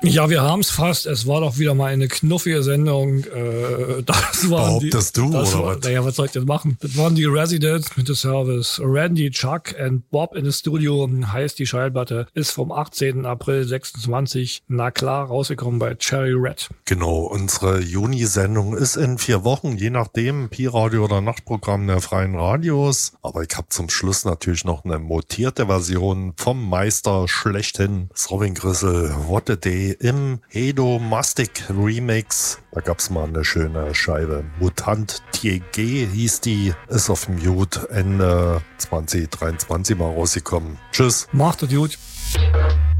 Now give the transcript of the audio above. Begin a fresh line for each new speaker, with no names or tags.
Ja, wir haben es fast. Es war doch wieder mal eine knuffige Sendung.
Behauptest du, oder was?
Naja, was soll ich denn machen? Das waren die Residents mit dem Service. Randy, Chuck and Bob in the Studio heißt die Schallplatte. Ist vom 18. April 26, na klar, rausgekommen bei Cherry Red.
Genau, unsere Juni-Sendung ist in 4 Wochen, je nachdem, Pi-Radio oder Nachtprogramm der Freien Radios. Aber ich habe zum Schluss natürlich noch eine mutierte Version vom Meister schlechthin, Robin Grissel, What a Day, im Hedomastic Remix. Da gab's mal eine schöne Scheibe. Mutant TG hieß die, ist auf Mute Ende 2023 mal rausgekommen. Tschüss.
Macht es gut.